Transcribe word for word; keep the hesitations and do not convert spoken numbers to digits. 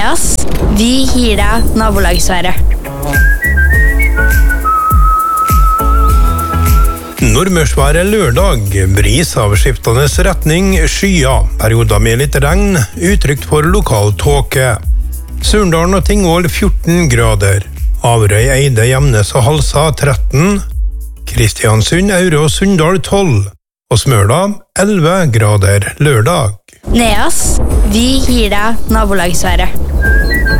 Neas, vi gir deg nabolagsværet. Nordmørsværet lørdag, bris av skiftende retning, skya, perioder med litt regn, utrygt for lokal tåke. Surndalen og Tingvoll fjorten grader, Averøy, Eide, Gjemnes og Halsa tretten, Kristiansund, Aure og Sunndal tolv, og Smøla elleve grader lørdag. Neas, vi gir deg nabolagsværet.